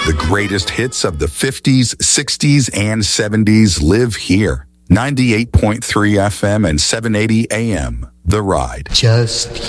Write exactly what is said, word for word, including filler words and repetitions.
The greatest hits of the fifties, sixties, and seventies live here. ninety-eight point three F M and seven eighty A M, The Ride. Just